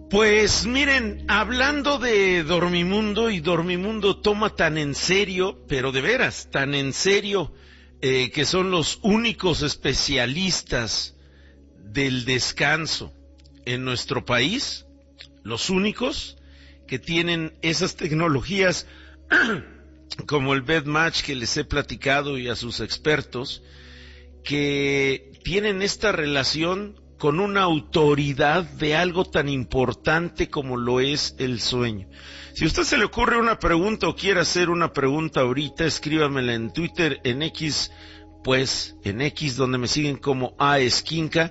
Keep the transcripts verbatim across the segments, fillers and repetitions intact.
Pues miren, hablando de Dormimundo, y Dormimundo toma tan en serio, pero de veras, tan en serio, eh, que son los únicos especialistas del descanso en nuestro país, los únicos que tienen esas tecnologías como el BedMatch que les he platicado y a sus expertos, que tienen esta relación con una autoridad de algo tan importante como lo es el sueño. Si a usted se le ocurre una pregunta o quiere hacer una pregunta ahorita, escríbamela en Twitter, en X, pues en X, donde me siguen como A Esquinca,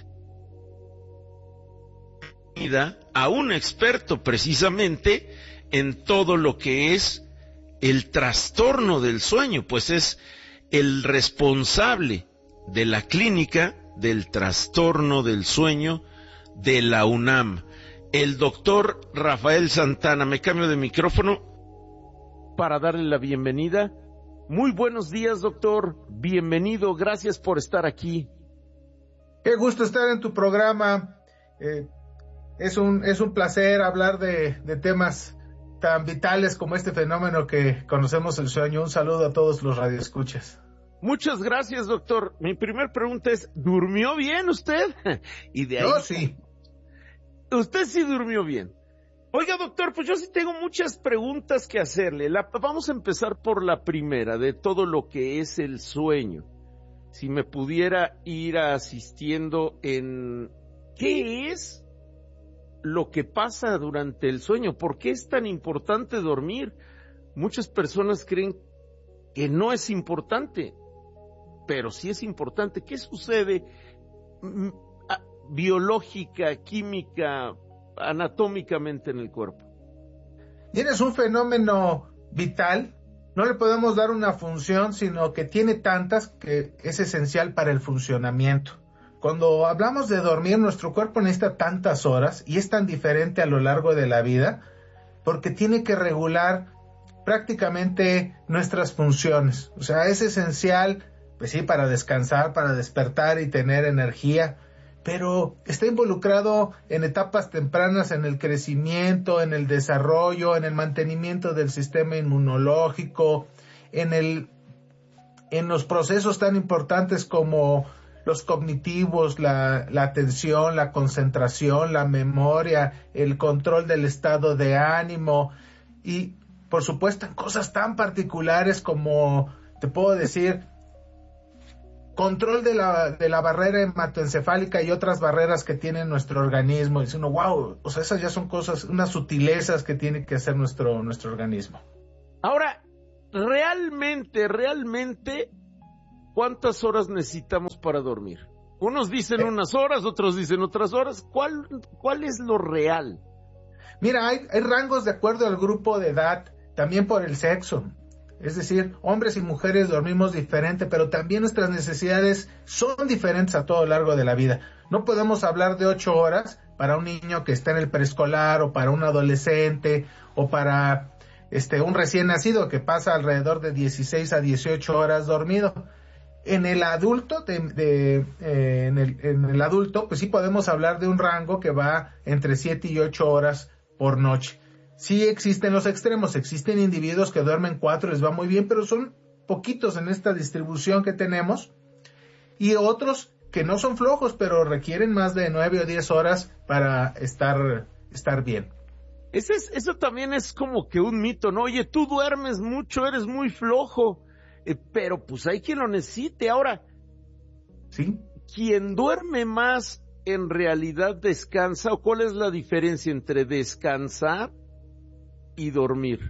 a un experto precisamente en todo lo que es el trastorno del sueño, pues es el responsable de la clínica del trastorno del sueño de la UNAM, el doctor Rafael Santana. Me cambio de micrófono para darle la bienvenida. Muy buenos días, doctor. Bienvenido. Gracias por estar aquí. Qué gusto estar en tu programa. Eh, es un es un placer hablar de, de temas tan vitales como este fenómeno que conocemos, el sueño. Un saludo a todos los radioescuchas. Muchas gracias, doctor. Mi primer pregunta es, ¿durmió bien usted? Y de ahí... Yo sí. Usted sí durmió bien. Oiga, doctor, pues yo sí tengo muchas preguntas que hacerle. La, vamos a empezar por la primera, de todo lo que es el sueño. Si me pudiera ir asistiendo en qué es lo que pasa durante el sueño. ¿Por qué es tan importante dormir? Muchas personas creen que no es importante, pero sí es importante. ¿Qué sucede biológica, química, anatómicamente en el cuerpo? Tienes un fenómeno vital, no le podemos dar una función, sino que tiene tantas que es esencial para el funcionamiento. Cuando hablamos de dormir, nuestro cuerpo necesita tantas horas y es tan diferente a lo largo de la vida porque tiene que regular prácticamente nuestras funciones. O sea, es esencial, pues sí, para descansar, para despertar y tener energía, pero está involucrado en etapas tempranas en el crecimiento, en el desarrollo, en el mantenimiento del sistema inmunológico, en el, en los procesos tan importantes como los cognitivos, la, la atención, la concentración, la memoria, el control del estado de ánimo y, por supuesto, en cosas tan particulares como, te puedo decir, control de la, de la barrera hematoencefálica y otras barreras que tiene nuestro organismo. Y dice uno, wow, o sea, esas ya son cosas, unas sutilezas que tiene que hacer nuestro, nuestro organismo. Ahora, realmente, realmente, ¿cuántas horas necesitamos para dormir? Unos dicen eh, unas horas, otros dicen otras horas. ¿Cuál, cuál es lo real? Mira, hay, hay rangos de acuerdo al grupo de edad, también por el sexo. Es decir, hombres y mujeres dormimos diferente, pero también nuestras necesidades son diferentes a todo lo largo de la vida. No podemos hablar de ocho horas para un niño que está en el preescolar, o para un adolescente, o para este un recién nacido que pasa alrededor de dieciséis a dieciocho horas dormido. En el adulto, de, de, eh, en, el, en el adulto, pues sí podemos hablar de un rango que va entre siete y ocho horas por noche. Sí existen los extremos, existen individuos que duermen cuatro, les va muy bien, pero son poquitos en esta distribución que tenemos, y otros que no son flojos, pero requieren más de nueve o diez horas para estar, estar bien. Ese es, eso también es como que un mito, ¿no? Oye, tú duermes mucho, eres muy flojo, eh, pero pues hay quien lo necesite. Ahora, ¿sí? ¿Quien duerme más en realidad descansa? ¿O cuál es la diferencia entre descansar y dormir?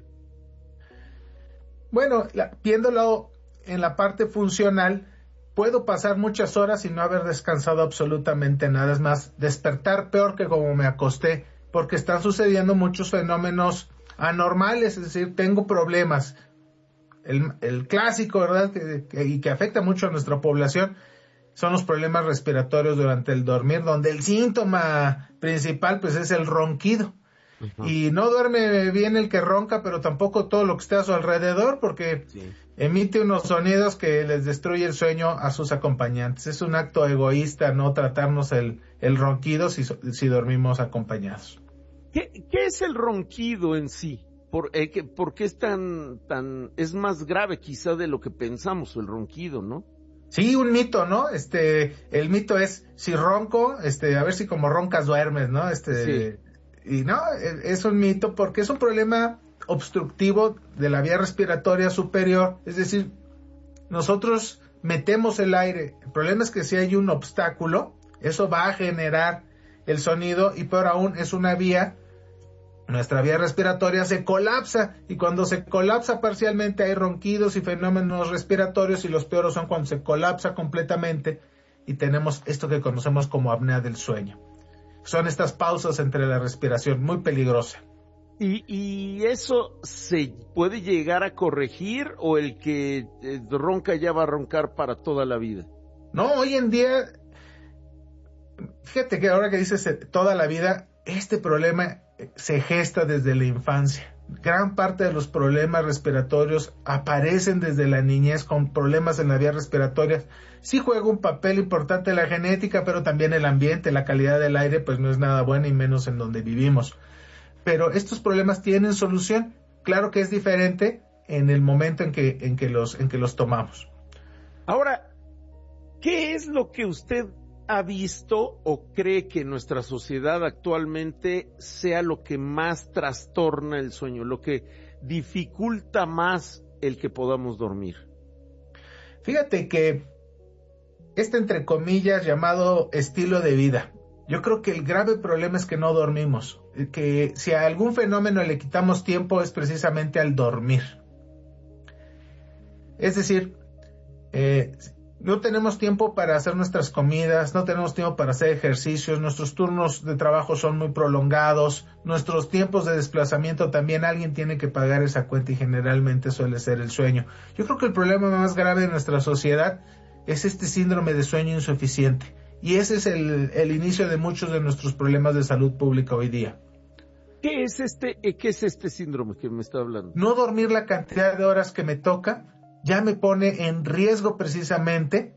Bueno, la, viéndolo en la parte funcional, puedo pasar muchas horas y no haber descansado absolutamente nada. Es más, despertar peor que como me acosté, porque están sucediendo muchos fenómenos anormales, es decir, tengo problemas. El, el clásico, ¿verdad?, que, que, y que afecta mucho a nuestra población, son los problemas respiratorios durante el dormir, donde el síntoma principal pues es el ronquido. Uh-huh. Y no duerme bien el que ronca, pero tampoco todo lo que esté a su alrededor, porque sí, emite unos sonidos que les destruye el sueño a sus acompañantes. Es un acto egoísta no tratarnos el, el ronquido si, si dormimos acompañados. ¿Qué, qué es el ronquido en sí? ¿Por, eh, que, ¿Por qué es tan, tan, es más grave quizá de lo que pensamos el ronquido, no? Sí, un mito, ¿no? Este, el mito es, si ronco, este, a ver si como roncas duermes, ¿no? Este, sí. Y no, es un mito porque es un problema obstructivo de la vía respiratoria superior, es decir, nosotros metemos el aire, el problema es que si hay un obstáculo, eso va a generar el sonido y peor aún es una vía, nuestra vía respiratoria se colapsa y cuando se colapsa parcialmente hay ronquidos y fenómenos respiratorios y los peores son cuando se colapsa completamente y tenemos esto que conocemos como apnea del sueño. Son estas pausas entre la respiración, muy peligrosa. ¿Y, y eso se puede llegar a corregir o el que eh, ronca ya va a roncar para toda la vida? No, hoy en día, fíjate que ahora que dices eh, toda la vida, este problema se gesta desde la infancia. Gran parte de los problemas respiratorios aparecen desde la niñez con problemas en la vía respiratoria. Sí juega un papel importante la genética, pero también el ambiente, la calidad del aire, pues no es nada buena y menos en donde vivimos. Pero estos problemas tienen solución. Claro que es diferente en el momento en que, en que los, en que los tomamos. Ahora, ¿qué es lo que usted ha visto o cree que nuestra sociedad actualmente sea lo que más trastorna el sueño, lo que dificulta más el que podamos dormir? Fíjate que este, entre comillas, llamado estilo de vida, yo creo que el grave problema es que no dormimos, que si a algún fenómeno le quitamos tiempo es precisamente al dormir. Es decir, eh, no tenemos tiempo para hacer nuestras comidas, no tenemos tiempo para hacer ejercicios, nuestros turnos de trabajo son muy prolongados, nuestros tiempos de desplazamiento también, alguien tiene que pagar esa cuenta y generalmente suele ser el sueño. Yo creo que el problema más grave de nuestra sociedad es este síndrome de sueño insuficiente y ese es el, el inicio de muchos de nuestros problemas de salud pública hoy día. ¿Qué es este, qué es este síndrome que me está hablando? No dormir la cantidad de horas que me toca ya me pone en riesgo precisamente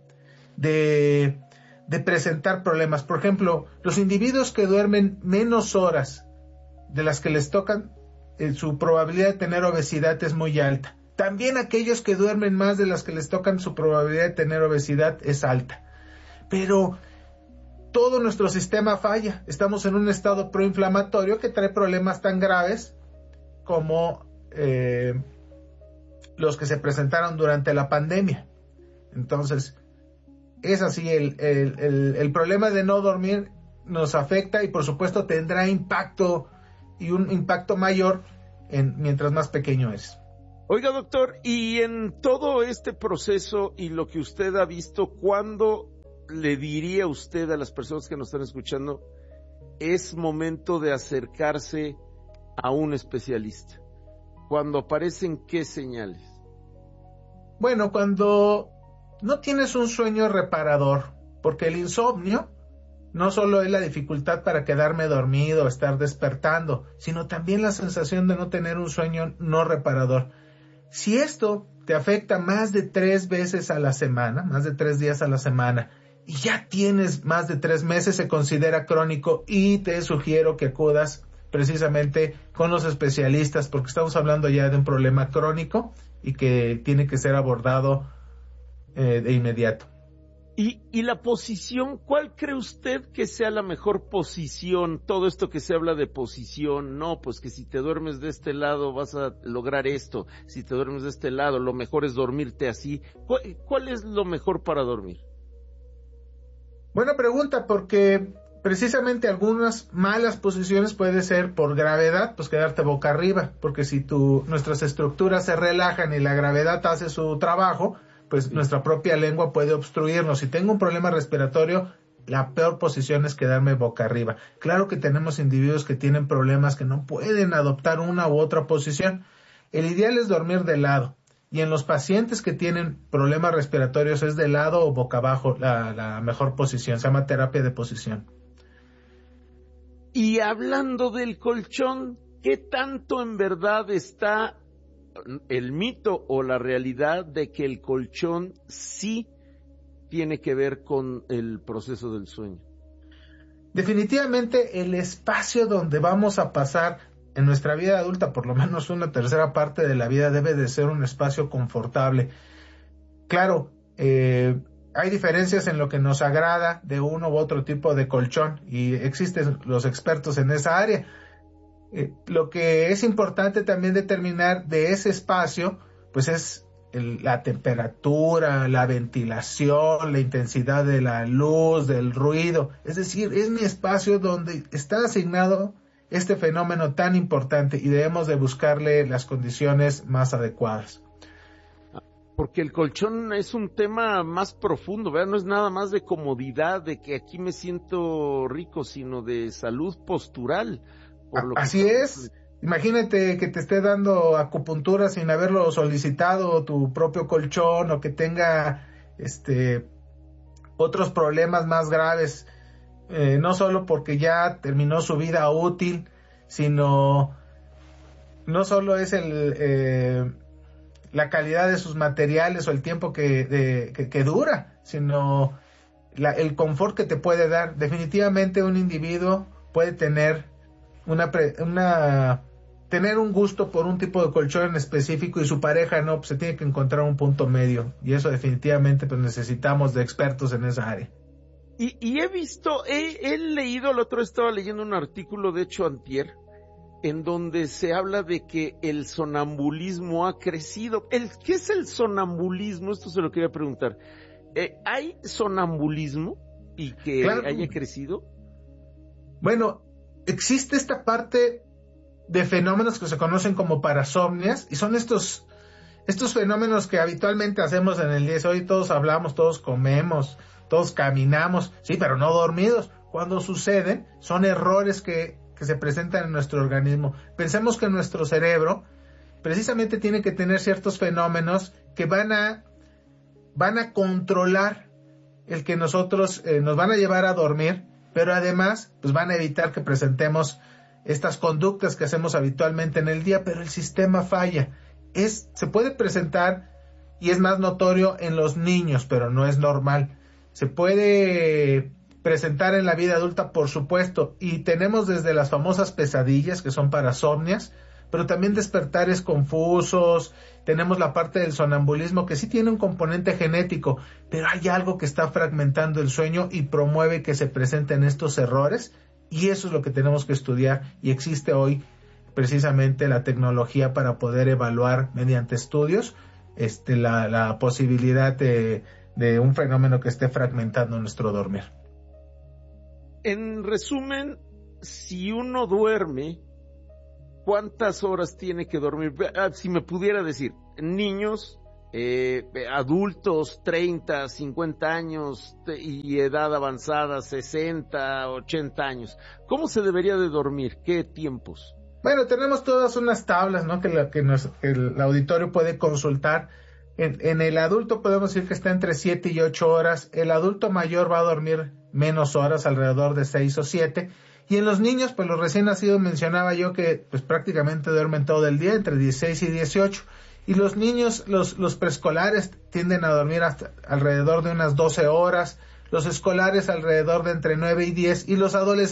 de, de presentar problemas. Por ejemplo, los individuos que duermen menos horas de las que les tocan, eh, su probabilidad de tener obesidad es muy alta. También aquellos que duermen más de las que les tocan, su probabilidad de tener obesidad es alta. Pero todo nuestro sistema falla. Estamos en un estado proinflamatorio que trae problemas tan graves como Eh, los que se presentaron durante la pandemia. Entonces, es así, el, el, el, el problema de no dormir nos afecta y por supuesto tendrá impacto y un impacto mayor en, mientras más pequeño es. Oiga, doctor, y en todo este proceso y lo que usted ha visto, ¿cuándo le diría usted a las personas que nos están escuchando es momento de acercarse a un especialista? ¿Cuándo aparecen qué señales? Bueno, cuando no tienes un sueño reparador, porque el insomnio no solo es la dificultad para quedarme dormido o estar despertando, sino también la sensación de no tener un sueño no reparador. Si esto te afecta más de tres veces a la semana, más de tres días a la semana, y ya tienes más de tres meses, se considera crónico y te sugiero que acudas precisamente con los especialistas, porque estamos hablando ya de un problema crónico y que tiene que ser abordado eh, de inmediato. ¿Y, y la posición, cuál cree usted que sea la mejor posición? Todo esto que se habla de posición, no, pues que si te duermes de este lado vas a lograr esto, si te duermes de este lado, lo mejor es dormirte así. ¿Cuál, cuál es lo mejor para dormir? Buena pregunta, porque precisamente algunas malas posiciones puede ser por gravedad, pues quedarte boca arriba, porque si tu, nuestras estructuras se relajan y la gravedad hace su trabajo, pues sí, nuestra propia lengua puede obstruirnos. Si tengo un problema respiratorio, la peor posición es quedarme boca arriba. Claro que tenemos individuos que tienen problemas que no pueden adoptar una u otra posición. El ideal es dormir de lado. Y en los pacientes que tienen problemas respiratorios es de lado o boca abajo la, la mejor posición. Se llama terapia de posición. Y hablando del colchón, ¿qué tanto en verdad está el mito o la realidad de que el colchón sí tiene que ver con el proceso del sueño? definitivamente el espacio donde vamos a pasar en nuestra vida adulta, por lo menos una tercera parte de la vida, debe de ser un espacio confortable. Claro, eh, hay diferencias en lo que nos agrada de uno u otro tipo de colchón y existen los expertos en esa área. Eh, lo que es importante también determinar de ese espacio, pues es el, la temperatura, la ventilación, la intensidad de la luz, del ruido. Es decir, es mi espacio donde está asignado este fenómeno tan importante y debemos de buscarle las condiciones más adecuadas. Porque el colchón es un tema más profundo, ¿verdad? No es nada más de comodidad, de que aquí me siento rico, sino de salud postural. Por lo Así que... es. Imagínate que te esté dando acupuntura sin haberlo solicitado, tu propio colchón, o que tenga este otros problemas más graves. Eh, no solo porque ya terminó su vida útil, sino no solo es el eh, la calidad de sus materiales o el tiempo que, de, que, que dura, sino la, el confort que te puede dar. Definitivamente un individuo puede tener una, pre, una tener un gusto por un tipo de colchón en específico y su pareja no, pues se tiene que encontrar un punto medio, y eso definitivamente pues necesitamos de expertos en esa área. Y, y he visto, he, he leído, el otro día estaba leyendo un artículo, de hecho antier, en donde se habla de que el sonambulismo ha crecido. El, ¿Qué es el sonambulismo? Esto se lo quería preguntar. Eh, ¿Hay sonambulismo y que claro, haya crecido? Bueno, existe esta parte de fenómenos que se conocen como parasomnias, y son estos, estos fenómenos que habitualmente hacemos en el día de hoy. Todos hablamos, todos comemos, todos caminamos, sí, pero no dormidos. Cuando suceden, son errores que, que se presentan en nuestro organismo. Pensemos que nuestro cerebro precisamente tiene que tener ciertos fenómenos que van a, van a controlar el que nosotros eh, nos van a llevar a dormir, pero además pues van a evitar que presentemos estas conductas que hacemos habitualmente en el día, pero el sistema falla. Es, se puede presentar y es más notorio en los niños, pero no es normal. Se puede presentar en la vida adulta, por supuesto, y tenemos desde las famosas pesadillas, que son parasomnias, pero también despertares confusos. Tenemos la parte del sonambulismo, que sí tiene un componente genético, pero hay algo que está fragmentando el sueño y promueve que se presenten estos errores, y eso es lo que tenemos que estudiar, y existe hoy precisamente la tecnología para poder evaluar mediante estudios este, la, la posibilidad de de un fenómeno que esté fragmentando nuestro dormir. En resumen, si uno duerme, ¿cuántas horas tiene que dormir? Si me pudiera decir, niños, eh, adultos, treinta, cincuenta años y edad avanzada, sesenta, ochenta años, ¿cómo se debería de dormir? ¿Qué tiempos? Bueno, tenemos todas unas tablas, ¿no?, que, la, que nos, el auditorio puede consultar. En, en el adulto podemos decir que está entre siete y ocho horas. El adulto mayor va a dormir menos horas, alrededor de seis o siete. Y en los niños, pues los recién nacidos mencionaba yo que pues prácticamente duermen todo el día, entre dieciséis y dieciocho. Y los niños, los, los preescolares tienden a dormir hasta alrededor de unas doce horas. Los escolares alrededor de entre nueve y diez. Y los adolescentes